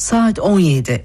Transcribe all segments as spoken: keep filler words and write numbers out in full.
saat on yedi.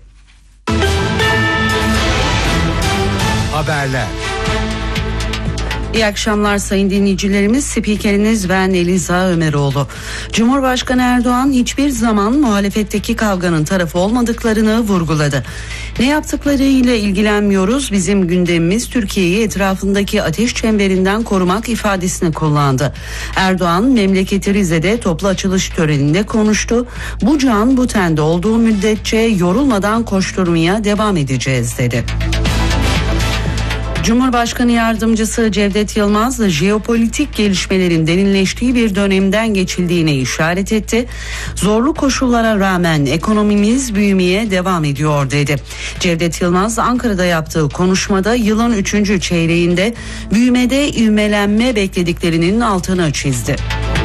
Haberler. İyi akşamlar sayın dinleyicilerimiz. Spikeriniz ben Eliza Ömeroğlu. Cumhurbaşkanı Erdoğan hiçbir zaman muhalefetteki kavganın tarafı olmadıklarını vurguladı. Ne yaptıklarıyla ilgilenmiyoruz, bizim gündemimiz Türkiye'yi etrafındaki ateş çemberinden korumak ifadesini kullandı. Erdoğan memleketi Rize'de toplu açılış töreninde konuştu. Bu can bu tende olduğu müddetçe yorulmadan koşturmaya devam edeceğiz dedi. Cumhurbaşkanı Yardımcısı Cevdet Yılmaz, jeopolitik gelişmelerin derinleştiği bir dönemden geçildiğine işaret etti. Zorlu koşullara rağmen ekonomimiz büyümeye devam ediyor dedi. Cevdet Yılmaz Ankara'da yaptığı konuşmada yılın üçüncü çeyreğinde büyümede ivmelenme beklediklerinin altını çizdi.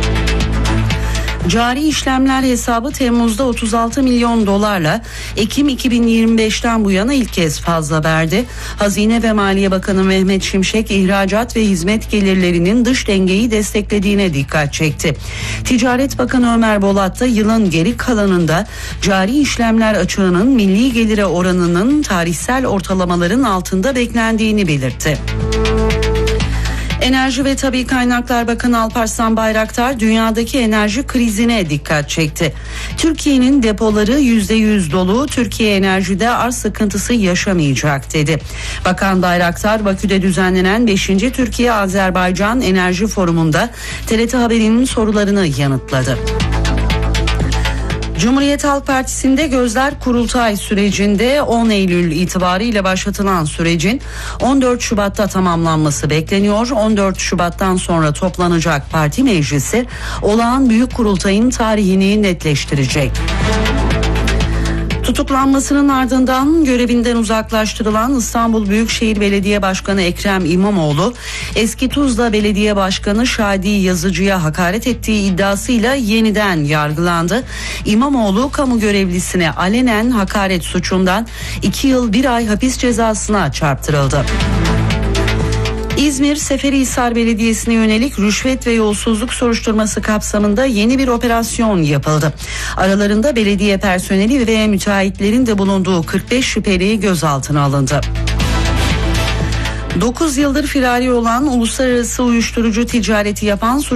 Cari işlemler hesabı Temmuz'da otuz altı milyon dolarla Ekim iki bin yirmi beşten bu yana ilk kez fazla verdi. Hazine ve Maliye Bakanı Mehmet Şimşek ihracat ve hizmet gelirlerinin dış dengeyi desteklediğine dikkat çekti. Ticaret Bakanı Ömer Bolat da yılın geri kalanında cari işlemler açığının milli gelire oranının tarihsel ortalamaların altında beklendiğini belirtti. Enerji ve Tabii Kaynaklar Bakanı Alparslan Bayraktar dünyadaki enerji krizine dikkat çekti. Türkiye'nin depoları yüzde yüz dolu, Türkiye enerjide arz sıkıntısı yaşamayacak dedi. Bakan Bayraktar Bakü'de düzenlenen beşinci Türkiye-Azerbaycan Enerji Forumu'nda T R T Haber'in sorularını yanıtladı. Cumhuriyet Halk Partisi'nde gözler kurultay sürecinde on Eylül itibariyle başlatılan sürecin on dört Şubat'ta tamamlanması bekleniyor. on dört Şubat'tan sonra toplanacak parti meclisi olağan büyük kurultayın tarihini netleştirecek. Tutuklanmasının ardından görevinden uzaklaştırılan İstanbul Büyükşehir Belediye Başkanı Ekrem İmamoğlu, eski Tuzla Belediye Başkanı Şadi Yazıcı'ya hakaret ettiği iddiasıyla yeniden yargılandı. İmamoğlu kamu görevlisine alenen hakaret suçundan iki yıl bir ay hapis cezasına çarptırıldı. İzmir Seferihisar Belediyesi'ne yönelik rüşvet ve yolsuzluk soruşturması kapsamında yeni bir operasyon yapıldı. Aralarında belediye personeli ve müteahhitlerin de bulunduğu kırk beş şüpheli gözaltına alındı. dokuz yıldır firari olan uluslararası uyuşturucu ticareti yapan